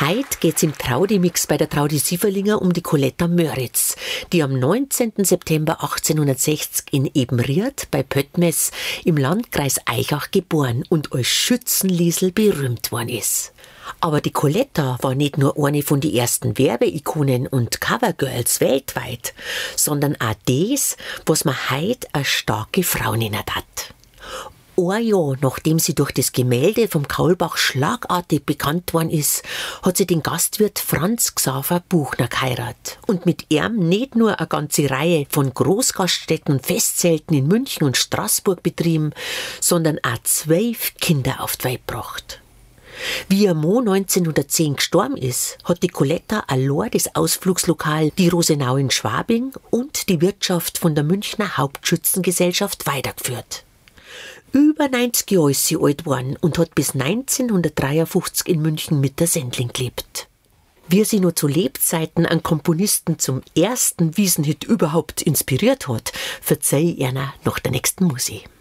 Heute geht's im Traudi-Mix bei der Traudi Sieverlinger um die Coletta Möritz, die am 19. September 1860 in Ebenried bei Pöttmes im Landkreis Aichach geboren und als Schützenliesel berühmt worden ist. Aber die Coletta war nicht nur eine von den ersten Werbeikonen und Covergirls weltweit, sondern auch das, was man heute eine starke Frau nennen hat. Ein Jahr nachdem sie durch das Gemälde vom Kaulbach schlagartig bekannt worden ist, hat sie den Gastwirt Franz Xaver Buchner geheiratet und mit ihm nicht nur eine ganze Reihe von Großgaststätten und Festzelten in München und Straßburg betrieben, sondern auch 12 Kinder auf die Welt gebracht. Wie ihr Mann 1910 gestorben ist, hat die Coletta allein das Ausflugslokal Die Rosenau in Schwabing und die Wirtschaft von der Münchner Hauptschützengesellschaft weitergeführt. Über 90 Jahre ist sie alt geworden und hat bis 1953 in München mit der Sendling gelebt. Wie sie nur zu Lebzeiten einen Komponisten zum ersten Wiesenhit überhaupt inspiriert hat, verzeih ich ihr nach der nächsten Musik.